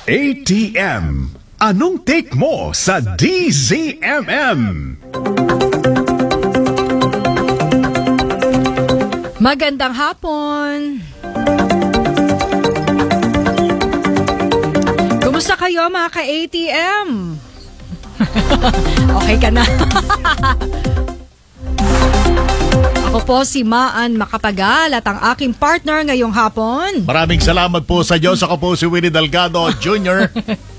ATM. Anong take mo sa DZMM? Magandang hapon. Kumusta kayo mga ka-ATM? Okay ka na? Ako po si Maan Macapagal at ang aking partner ngayong hapon. Maraming salamat po sa Diyos. Ako po si Willie Delgado Jr.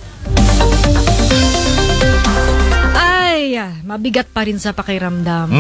Ay, mabigat pa rin sa pakiramdam.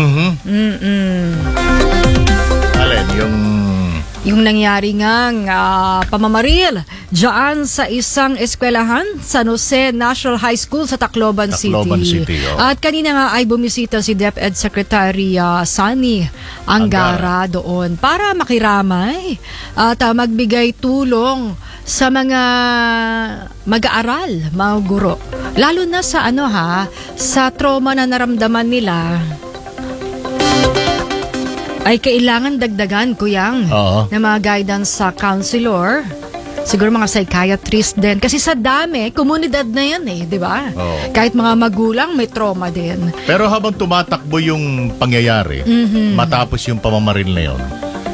Alin, Yung nangyari ngang pamamaril dyan sa isang eskwelahan, San Jose National High School sa Tacloban City. Oh. At kanina nga ay bumisita si DepEd Secretary Sani Angara doon para makiramay at magbigay tulong sa mga mag-aaral, mga guro. Lalo na sa sa trauma na naramdaman nila. Ay kailangan dagdagan, kuyang, na mga guidance sa counselor, siguro mga psychiatrist din. Kasi sa dami, komunidad na yan di ba? Kahit mga magulang, may trauma din. Pero habang tumatakbo yung pangyayari, matapos yung pamamaril na yun,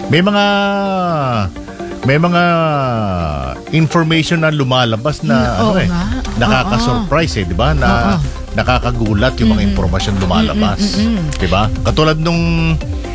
may mga information na lumalabas na nakaka-surprise di ba? Na nakakagulat yung mga informasyon lumalabas. Di ba? Katulad nung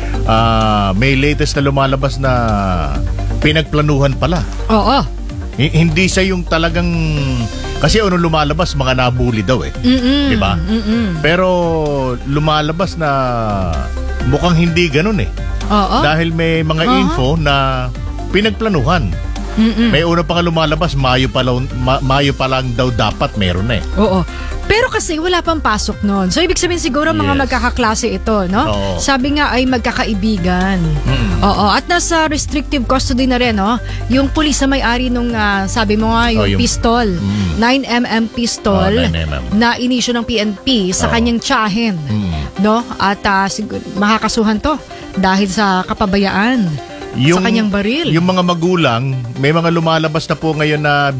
may latest na lumalabas na pinagplanuhan pala. Oo. Hindi siya yung talagang... Kasi lumalabas, mga nabuli daw Di ba? Pero lumalabas na mukhang hindi ganun Oo. Dahil may mga info na pinagplanuhan. May una pa nga lumalabas, Mayo pa lang daw dapat meron Oo. Pero kasi wala pang pasok noon. So ibig sabihin siguro mga magkakaklase ito, no? Oo. Sabi nga ay magkakaibigan. Oo. At nasa restrictive custody na rin, no? Yung pulis na may-ari nung sabi mo nga yung pistol, 9mm pistol 9mm. na inisyo ng PNP sa kanyang tiyahin, no? At makakasuhan to dahil sa kapabayaan. Sa kanyang baril. Yung mga magulang, may mga lumalabas na po ngayon na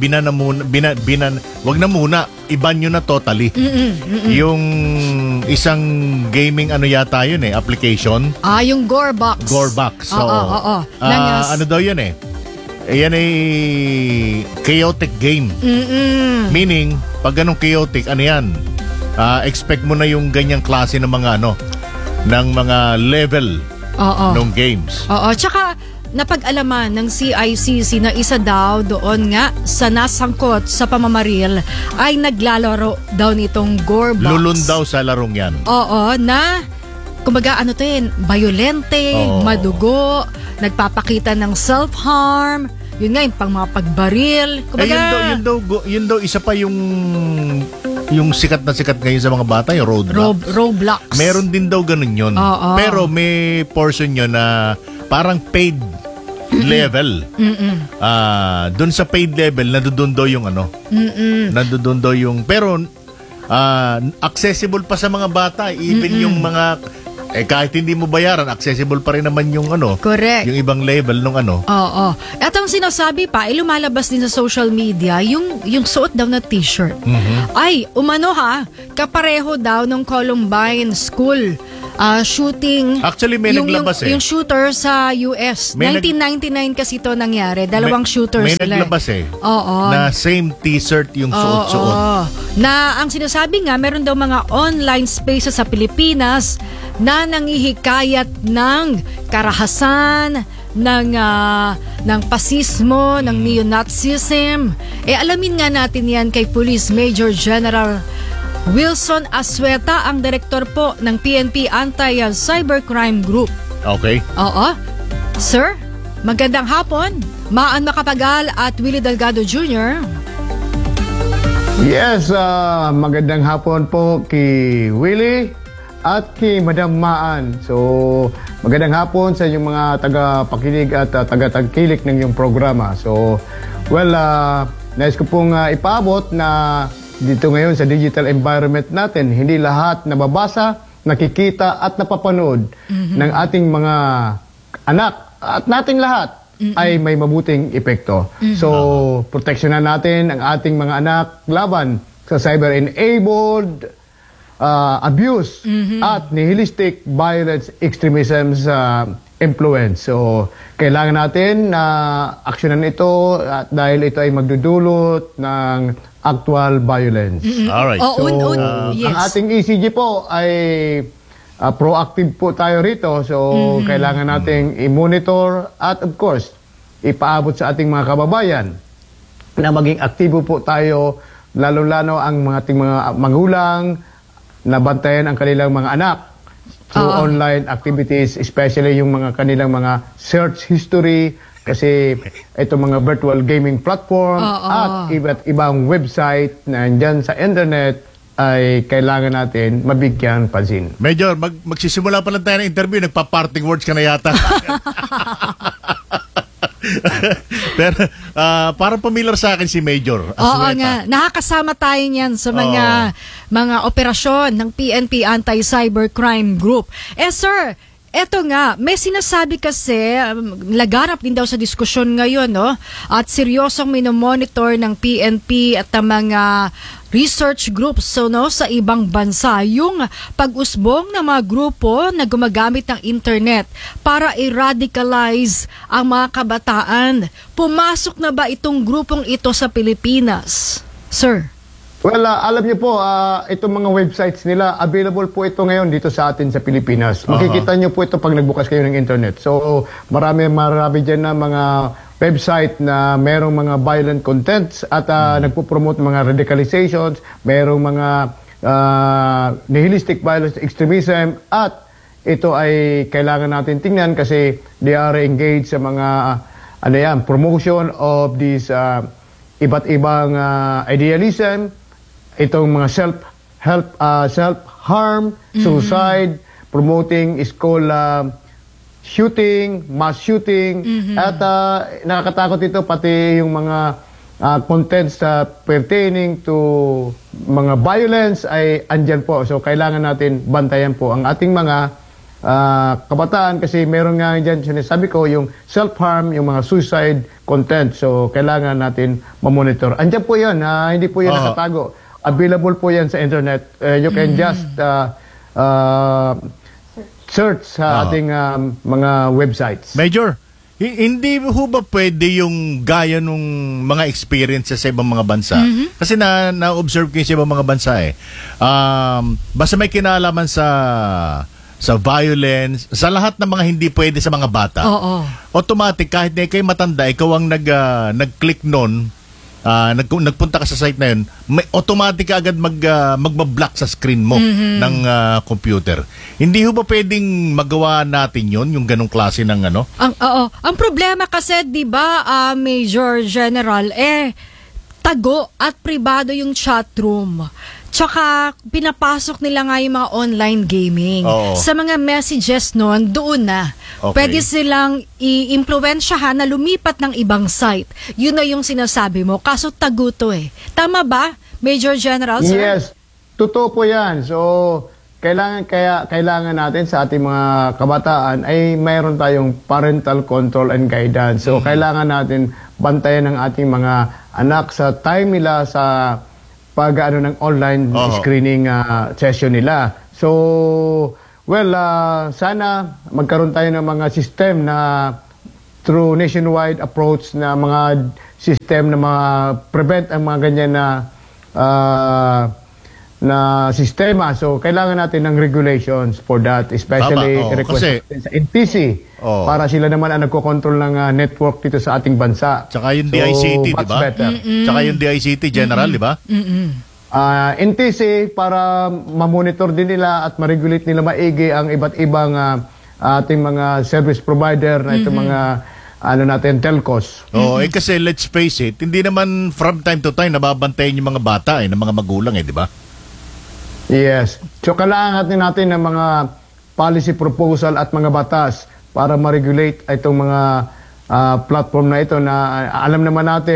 wag na muna, iban nyo na totally. Yung isang gaming yata yun application. Yung Gorebox. Gorebox. Oo. Ano daw yun Ayan ay chaotic game. Meaning, pag ganong chaotic, yan? Expect mo na yung ganyang klase ng mga ng mga level ng games. Oo, tsaka napag-alaman ng CICC na isa daw doon nga sa nasangkot sa pamamaril ay naglalaro daw nitong Gorebox. Lulun daw sa larong yan. Oo, na kumbaga violente, madugo, nagpapakita ng self-harm, yun nga yung pang mga pagbaril. Kumbaga, yun daw isa pa yung sikat na sikat ngayon sa mga bata, yung Roblox. Meron din daw ganun yun. Pero may portion yun na parang paid level. Doon sa paid level, nandoon daw yung nandoon daw yung... Pero accessible pa sa mga bata. Even yung mga... kahit hindi mo bayaran, accessible pa rin naman yung Correct. yung ibang level nung Oo. At ang sinasabi pa, lumalabas din sa social media, yung suot daw na t-shirt. Ay, kapareho daw ng Columbine School shooting. Actually, may naglabas yung shooter sa US. 1999 kasi ito nangyari. Dalawang shooters may naglabas na same t-shirt yung suot-suot. Na ang sinasabi nga, meron daw mga online spaces sa Pilipinas na nangihikayat ng karahasan, ng pasismo, ng neo-Nazism. Alamin nga natin yan kay Police Major General Wilson Asueta, ang direktor po ng PNP Anti-Cybercrime Group. Okay. Oo. Sir, magandang hapon. Maan Macapagal at Willie Delgado Jr. Yes, magandang hapon po kay Willie at kay Madam Maan. So, magandang hapon sa inyong mga taga-pakinig at taga-tagkilik ng iyong programa. So, nais ko pong ipaabot na dito ngayon sa digital environment natin, hindi lahat nababasa, nakikita at napapanood ng ating mga anak at nating lahat ay may mabuting epekto. So, proteksyonan natin ang ating mga anak laban sa cyber-enabled abuse at nihilistic violence extremism sa influence. So, kailangan natin na aksyonan ito at dahil ito ay magdudulot ng actual violence. Alright. Oh, yes. Ang ating ECG po ay proactive po tayo rito. So, kailangan nating i-monitor at of course, ipaabot sa ating mga kababayan na maging aktibo po tayo, lalo-lalo ang mga ating mga magulang na bantayan ang kanilang mga anak through online activities, especially yung mga kanilang mga search history, kasi ito mga virtual gaming platform at iba't ibang website na andyan sa internet ay kailangan natin mabigyan pansin. Major, magsisimula pa lang tayo ng interview, nagpa-parting words ka na yata. Pero parang familiar sa akin si Major Oo Azueta. nga, nakakasama tayo niyan sa mga operasyon ng PNP Anti-Cybercrime Group. Sir, eto nga, may sinasabi kasi, laganap din daw sa diskusyon ngayon, no? At seryosong minomonitor ng PNP at ang mga research groups sa ibang bansa yung pag-usbong ng mga grupo na gumagamit ng internet para i-radicalize ang mga kabataan. Pumasok na ba itong grupong ito sa Pilipinas, sir? Well, alam niyo po, itong mga websites nila, available po ito ngayon dito sa atin sa Pilipinas. Makikita niyo po ito pag nagbukas kayo ng internet. So, marami dyan na mga website na merong mga violent contents at nagpo-promote mga radicalizations, merong mga nihilistic violence extremism at ito ay kailangan natin tingnan kasi they are engaged sa mga promotion of these iba't ibang idealism, itong mga self-harm, suicide, promoting school shooting, mass shooting, at nakakatakot ito pati yung mga contents pertaining to mga violence ay andyan po. So, kailangan natin bantayan po ang ating mga kabataan kasi meron nga dyan, sinasabi ko, yung self-harm, yung mga suicide content. So, kailangan natin mamonitor. Andyan po yan, hindi po yan nakatago. Available po yan sa internet. You can just search sa ating mga websites. Major, hindi ho ba pwede yung gaya nung mga experiences sa ibang mga bansa? Kasi na-observe ko yung sa ibang mga bansa basta may kinalaman sa violence, sa lahat ng mga hindi pwede sa mga bata. Automatic, kahit na kayo matanda, ikaw ang nag-click nun, nagpunta ka sa site na yun, may automatic ka agad magbablock sa screen mo ng computer. Hindi ho ba pwedeng magawa natin yun, yung ganong klase ng ano? Ang problema kasi, di ba, Major General, tago at pribado yung chat room. Tsaka, pinapasok nila nga yung mga online gaming. Sa mga messages nun, doon na. Okay. Pwede silang i-impluwensyahan na lumipat ng ibang site. Yun na yung sinasabi mo. Kaso tago to Tama ba, Major General, sir? Yes, totoo po yan. So, kailangan natin sa ating mga kabataan ay mayroon tayong parental control and guidance. So, kailangan natin bantayan ng ating mga anak sa time nila sa ng online screening session nila. So, sana magkaroon tayo ng mga system na through nationwide approach na mga system na prevent ang mga ganyan na sistema. So, kailangan natin ng regulations for that, especially request sa NTC para sila naman ang nagko-control ng network dito sa ating bansa. Tsaka yung DICT, di ba? Tsaka yung DICT General, di ba? NTC para ma-monitor din nila at ma-regulate nila maigi ang iba't ibang ating mga service provider na itong mga telcos. Kasi let's face it, hindi naman from time to time nababantayan yung mga bata ng mga magulang di ba? Yes. So, kailangan natin ng mga policy proposal at mga batas para ma-regulate itong mga platform na ito na alam naman natin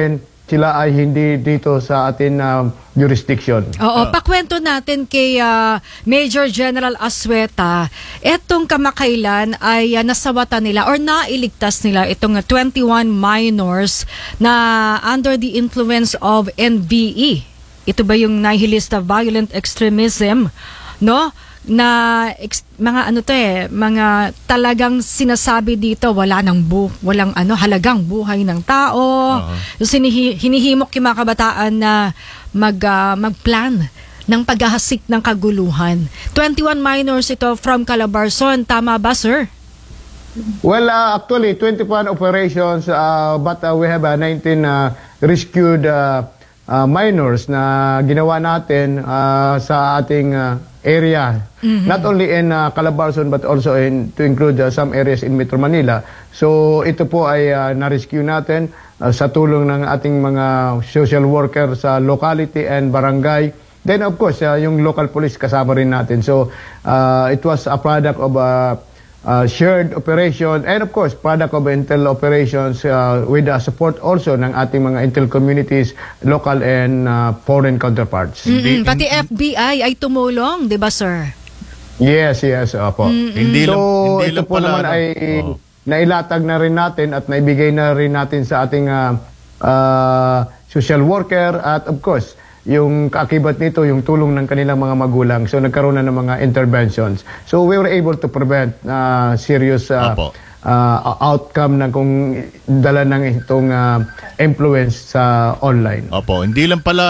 sila ay hindi dito sa atin jurisdiction. Oo, pakwento natin kay Major General Assueta, etong kamakailan ay nasawatan nila or nailigtas nila itong 21 minors na under the influence of NBE. Ito ba yung nihilist violent extremism, no? Na mga talagang sinasabi dito walang halagang buhay ng tao. Hinihimok yung mga kabataan na magplan ng paghahasik ng kaguluhan. 21 minors ito from Calabarzon, tama ba, sir? Well, actually 21 operations but we have 19 rescued minors na ginawa natin sa ating area. Not only in Calabarzon but also to include some areas in Metro Manila. So ito po ay na-rescue natin sa tulong ng ating mga social worker sa locality and barangay. Then of course, yung local police kasama rin natin. So it was a product of shared operation and of course product of intel operations with the support also ng ating mga intel communities, local and foreign counterparts. Pati FBI ay tumulong, di ba, sir? Yes, opo. Hindi ito lang po pala, naman ay nailatag na rin natin at naibigay na rin natin sa ating social worker at of course yung kaakibat nito, yung tulong ng kanilang mga magulang. So nagkaroon na ng mga interventions. So we were able to prevent serious outcome na kung dala ng itong influence sa online. Opo, hindi lang pala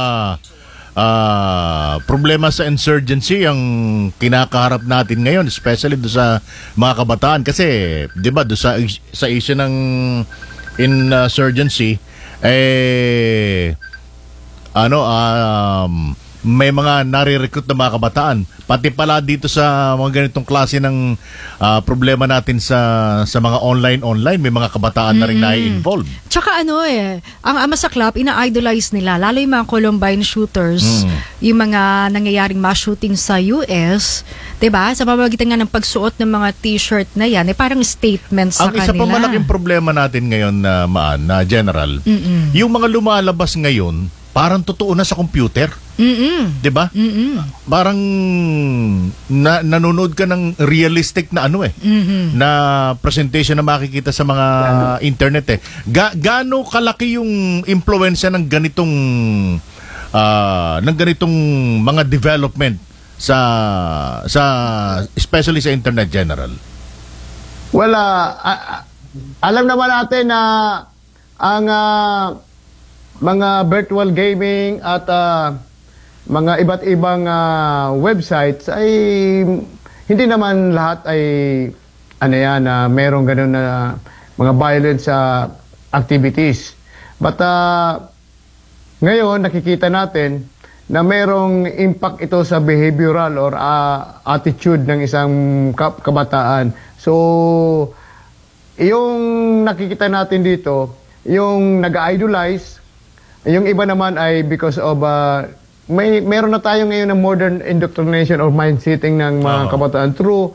problema sa insurgency ang kinakaharap natin ngayon, especially do sa mga kabataan. Kasi, di ba, do sa issue ng insurgency, may mga nare-recruit na mga kabataan. Pati pala dito sa mga ganitong klase ng problema natin sa mga online, may mga kabataan na rin na-involve. Tsaka ang masaklap, ina-idolize nila, lalo yung mga Columbine shooters, yung mga nangyayaring mass shooting sa US, diba? Sa pamamagitan nga ng pagsuot ng mga t-shirt na yan, parang statement sa kanila. Ang isa pa malaking problema natin ngayon na General, yung mga lumalabas ngayon, parang totoo na sa computer. 'Di ba? Parang nanonood ka ng realistic na na presentation na makikita sa mga internet gaano kalaki yung impluwensya ng ganitong mga development sa especially sa internet, General? Well, alam naman natin na ang mga virtual gaming at mga iba't ibang websites ay hindi naman lahat ay merong ganun na mga violent activities. But ngayon nakikita natin na merong impact ito sa behavioral or attitude ng isang kabataan. So yung nakikita natin dito, yung nag-idolize, yung iba naman ay because of meron na tayo ngayon ng modern indoctrination or mind-setting ng mga kabataan through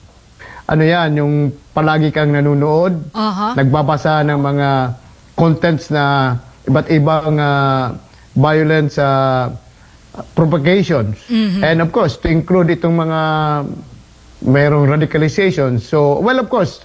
yung palagi kang nanonood, nagbabasa ng mga contents na iba't ibang violence propagations. And of course, to include itong mga merong radicalization. So, well, of course,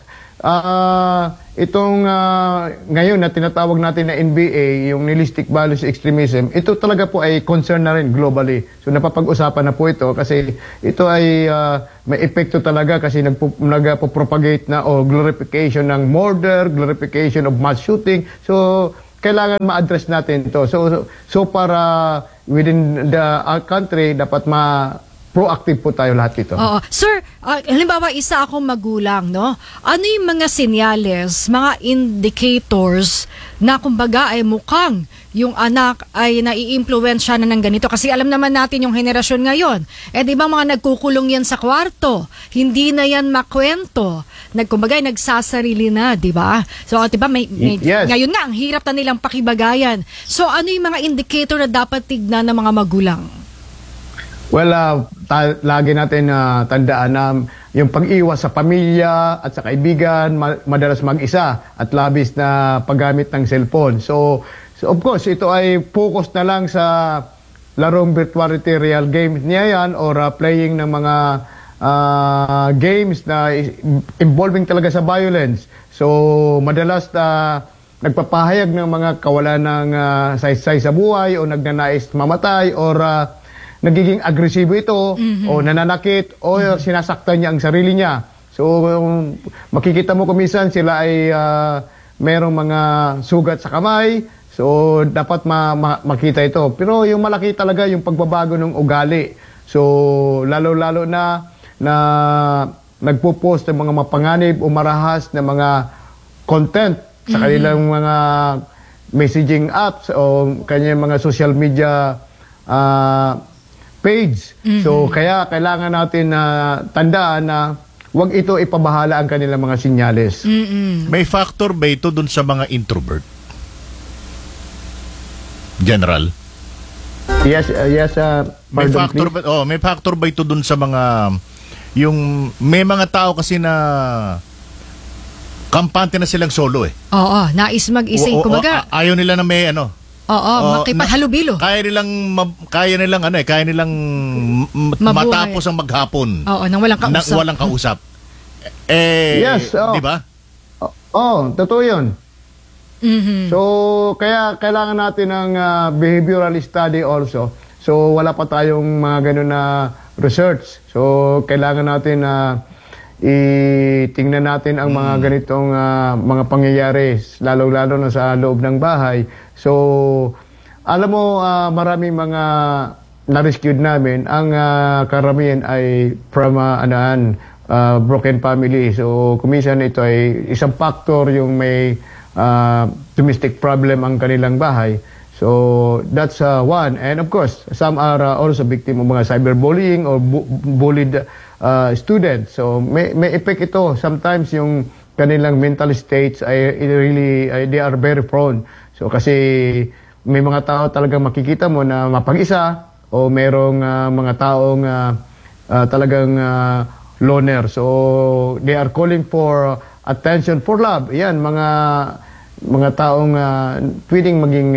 itong ngayon na tinatawag natin na NBA, yung nihilistic violence extremism, ito talaga po ay concern na rin globally. So napapag-usapan na po ito kasi ito ay may epekto talaga kasi nagpo-propagate na o glorification ng murder, glorification of mass shooting. So kailangan ma-address natin ito. So para within our country dapat proactive po tayo lahat dito. Oo. Sir, halimbawa isa akong magulang, no? Ano yung mga senyales, mga indicators na kumbaga ay mukhang yung anak ay nai-impluwensya na ng ganito? Kasi alam naman natin yung henerasyon ngayon. Di ba mga nagkukulong yan sa kwarto? Hindi na yan makwento. Kumbaga nagsasarili na, di ba? So, di ba, yes. Ngayon nga, ang hirap na nilang pakibagayan. So, ano yung mga indicator na dapat tignan ng mga magulang? Well, lagi natin tandaan na yung pag-iwas sa pamilya at sa kaibigan, madalas mag-isa at labis na paggamit ng cellphone. So So of course, ito ay focus na lang sa larong virtuality real games niya yan or playing ng mga games na involving talaga sa violence. So madalas nagpapahayag ng mga kawalan ng saysay sa buhay o nagnanais mamatay or nagiging agresibo ito o nananakit o sinasaktan niya ang sarili niya. So makikita mo kuminsan sila ay merong mga sugat sa kamay. So, dapat makita ito. Pero yung malaki talaga yung pagbabago ng ugali. So, lalo-lalo na nagpo-post ng mga mapanganib o marahas na mga content sa kanilang mga messaging apps o kanyang mga social media page. So, kaya kailangan natin tandaan na huwag ito ipabahala ang kanilang mga sinyales. May factor ba ito dun sa mga introvert? General? Yes, May pardon, factor please. ba may factor ba ito dun sa mga may mga tao kasi na kampante na silang solo eh. Oo, nais mag-isa. Kumaga, Ayaw nila na may ano. makipaghalubilo. Kaya nilang Mabuhay. matapos ang maghapon. Oo, nang walang kausap. Walang kausap. Yes, di ba? Totoo yun. So, kaya kailangan natin ng behavioral study also. So, wala pa tayong mga ganun na research. So, kailangan natin itingnan natin ang mga ganitong mga pangyayari, lalo-lalo na sa loob ng bahay. So, alam mo, maraming mga na-rescued namin. Ang karamihan ay from broken family. So, kuminsan ito ay isang factor yung may domestic problem ang kanilang bahay. So, that's one. And of course, some are also victim of mga cyberbullying or bullied students. So, may effect ito. Sometimes yung kanilang mental states ay they are very prone. So, kasi may mga tao talagang makikita mo na mapag-isa o merong mga taong talagang loner. So, they are calling for attention, for love. Yan, mga taong pwedeng maging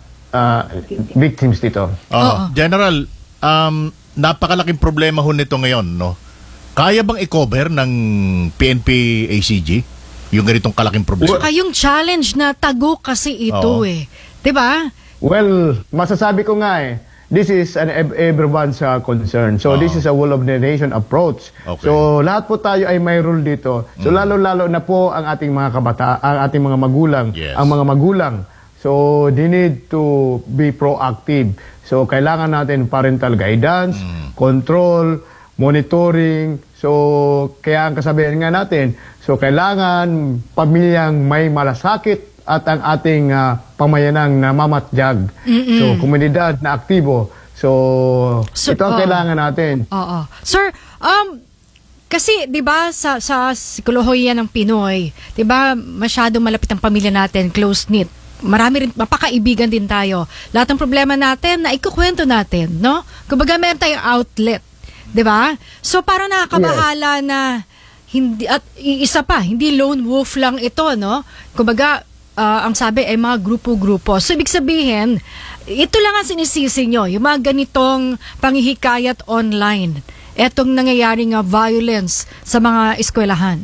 victims dito. General, napakalaking problema ho nito ngayon, no? Kaya bang i-cover ng PNP ACG yung ganitong kalaking problema? Saka yung challenge na tago kasi ito Diba? Well, masasabi ko nga this is everyone's concern. So, this is a whole of the nation approach. Okay. So, lahat po tayo ay may role dito. So, lalo-lalo na po ang ating mga kabataan, ang ating mga magulang, Yes. ang mga magulang. So, they need to be proactive. So, kailangan natin parental guidance, control, monitoring. So, kaya ang kasabihan nga natin, so kailangan pamilyang may malasakit at ang ating pamayanang namamatjag. So, komunidad na aktibo. So ito ang kailangan natin. Oo. Sir, kasi 'di ba sa psikolohiya ng Pinoy, 'di ba masyadong malapit ang pamilya natin, close-knit. Marami rin, mapakaibigan din tayo. Lahat ng problema natin na ikukwento natin, no? Kumbaga meron tayong outlet, 'di ba? So parang nakakabahala na hindi, at isa pa, hindi lone wolf lang ito, no? Kumbaga ang sabi ay mga grupo-grupo. So, ibig sabihin, ito lang ang sinisisi nyo, yung mga ganitong panghihikayat online. Etong nangyayaring violence sa mga eskwelahan.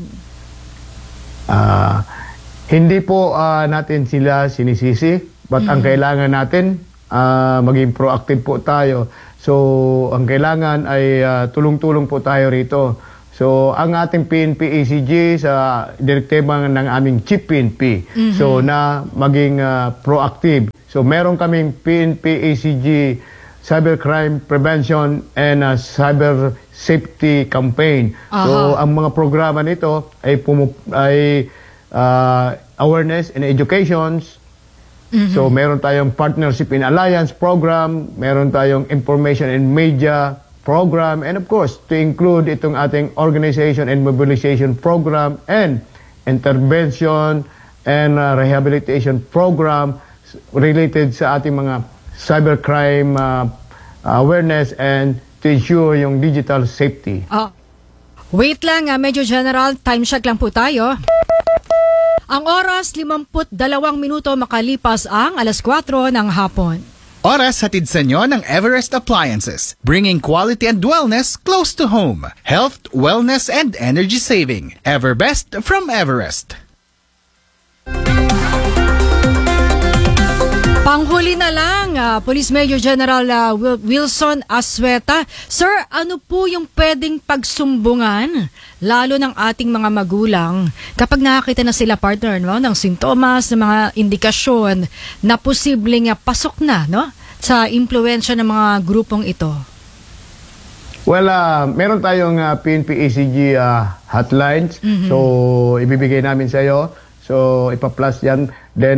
Hindi po natin sila sinisisi, but ang kailangan natin, maging proactive po tayo. So, ang kailangan ay tulong-tulong po tayo rito. So, ang ating PNP ACG sa direktiba ng aming Chief PNP, so na maging proactive. So, meron kaming PNP ACG Cybercrime Prevention and Cyber Safety Campaign. So, ang mga programa nito ay awareness and educations. So, meron tayong Partnership in Alliance program, meron tayong Information and Media program, and of course, to include itong ating organization and mobilization program and intervention and rehabilitation program related sa ating mga cybercrime awareness and to ensure yung digital safety. Wait lang, Major General, time check lang po tayo. Ang oras, 52 minuto makalipas ang alas 4 ng hapon. Oras hatid sa inyo ng Everest Appliances, bringing quality and wellness close to home. Health, wellness, and energy saving. Everbest from Everest. Panghuli na lang, Police Major General Wilson Asueta. Sir, ano po yung pwedeng pagsumbungan, lalo ng ating mga magulang, kapag nakakita na sila, partner, no, ng sintomas, ng mga indikasyon na posibleng pasok na, no, sa impluwensya ng mga grupong ito? Well, meron tayong PNP ECG hotlines. So, ibibigay namin sa iyo. So, ipa-plus yan. Then,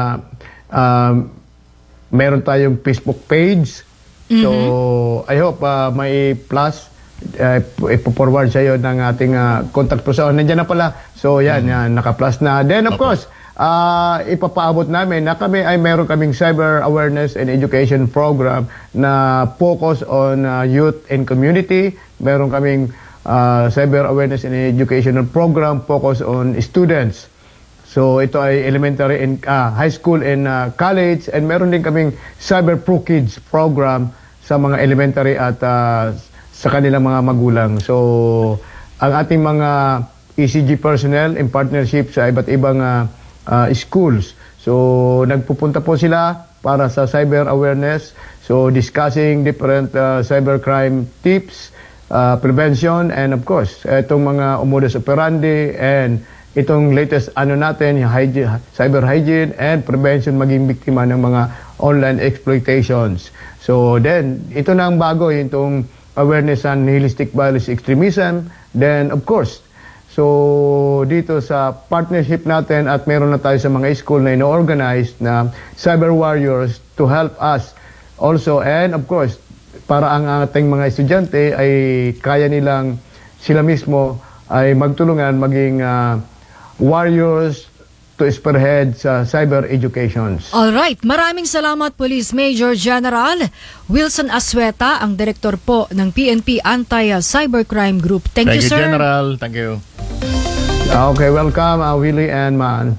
meron tayong Facebook page. So, I hope may plus. Ipo-forward sa iyo ng ating contact person. Nandiyan na pala. So, yan, naka-plus na. Then, of course, ipapaabot namin na kami ay meron kaming cyber awareness and education program na focus on youth and community. Meron kaming cyber awareness and educational program focus on students. So ito ay elementary and high school and college, and meron din kaming Cyber Pro Kids program sa mga elementary at sa kanilang mga magulang. So ang ating mga ECG personnel in partnership sa iba't ibang schools. So nagpupunta po sila para sa cyber awareness. So discussing different cybercrime tips, prevention, and of course itong mga modus operandi and itong latest natin, yung cyber hygiene and prevention maging biktima ng mga online exploitations. So then, ito na ang bago, itong awareness on nihilistic violence extremism. Then, of course, so dito sa partnership natin at meron na tayo sa mga school na ino-organize na cyber warriors to help us also. And of course, para ang ating mga estudyante ay kaya nilang sila mismo ay magtulungan maging warriors to spearhead sa cyber educations. Alright, maraming salamat Police Major General Wilson Asueta, ang direktor po ng PNP Anti-Cybercrime Group. Thank you, sir. General. Thank you. Okay, welcome, Willie and Man.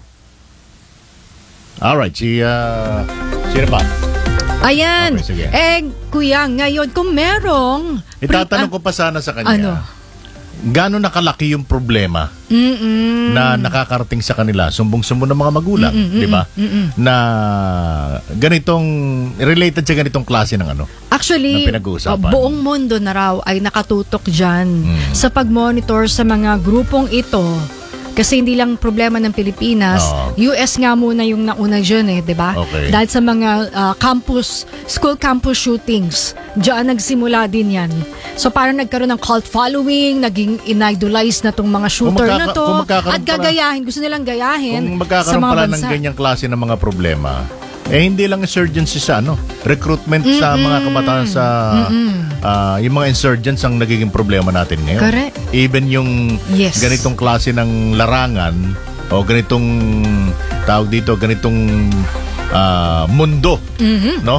Alright, sino pa? Ayan. Okay, sige. Kuya, ngayon, kung merong... Itatanong ko pa sana sa kanya. Ano? Gaano nakalaki yung problema na nakakarating sa kanila, sumbong-sumbong ng mga magulang, di ba? Na ganitong, related sa ganitong klase ng Actually, na pinag-uusapan. Buong mundo na raw ay nakatutok dyan sa pag-monitor sa mga grupong ito. Kasi hindi lang problema ng Pilipinas, US nga muna yung nauna dyan di ba? Okay. Dahil sa mga school campus shootings, dyan nagsimula din yan. So parang nagkaroon ng cult following, naging in-idolize na tong mga shooter na to, at gagayahin, gusto nilang gayahin kung sa magkakaroon mga pala bansa. ng ganyang klase ng mga problema, hindi lang insurgency sa recruitment sa mga kabataan sa yung mga insurgents ang nagiging problema natin ngayon. Correct. Even yung ganitong klase ng larangan o ganitong tawag dito, ganitong mundo, no?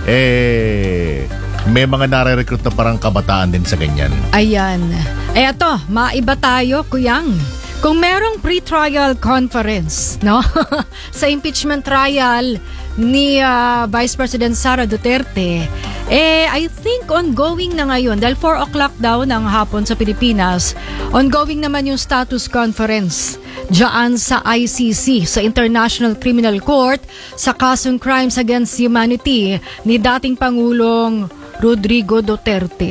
May mga nare-recruit na parang kabataan din sa ganyan. Ayan. Eto, maiba tayo, Kuyang. Kung merong pre-trial conference, no? Sa impeachment trial ni Vice President Sara Duterte, I think ongoing na ngayon. Dahil 4 o'clock daw ng hapon sa Pilipinas, ongoing naman yung status conference diyan sa ICC, sa International Criminal Court, sa kasong crimes against humanity ni dating Pangulong Rodrigo Duterte.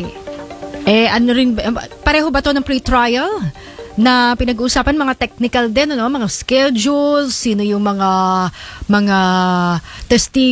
Pareho ba to ng pre-trial? Na pinag-uusapan mga technical din, mga schedule, sino yung mga testigo